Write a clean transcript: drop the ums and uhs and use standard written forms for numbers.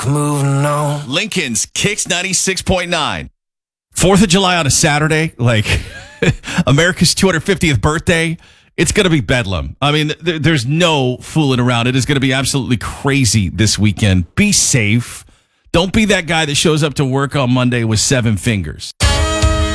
Moving on. Lincoln's Kicks 96.9. 4th of July on a Saturday, like America's 250th birthday, it's going to be bedlam. I mean, there's no fooling around. It is going to be absolutely crazy this weekend. Be safe. Don't be that guy that shows up to work on Monday with 7 fingers.